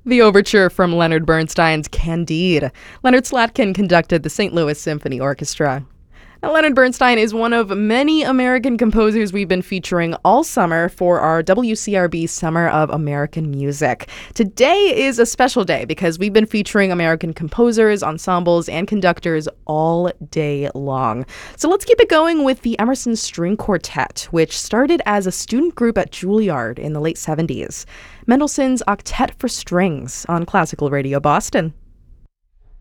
The overture from Leonard Bernstein's Candide. Leonard Slatkin conducted the St. Louis Symphony Orchestra. Now, Leonard Bernstein is one of many American composers we've been featuring all summer for our WCRB Summer of American Music. Today is a special day because we've been featuring American composers, ensembles, and conductors all day long. So let's keep it going with the Emerson String Quartet, which started as a student group at Juilliard in the late 70s. Mendelssohn's Octet for Strings on Classical Radio Boston.